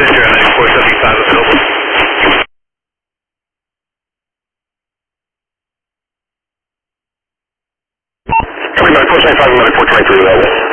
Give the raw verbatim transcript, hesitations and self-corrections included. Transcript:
Messenger ninety-four seventy-five available. Copy, ninety-four seventy-five, ninety-four twenty-three available.